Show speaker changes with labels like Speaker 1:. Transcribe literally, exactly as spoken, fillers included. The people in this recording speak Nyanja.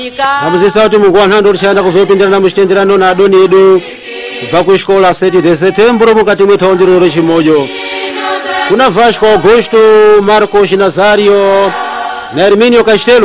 Speaker 1: Hamzisa kuti mugwanhando tichanda kuzopindirana muchitenderano na adoni edu kubva kuxikola sete de setembro mukati mwethaundiro chimoyo. Kuna Vasco Augusto, Marcos Nazario na Herminio Castelo.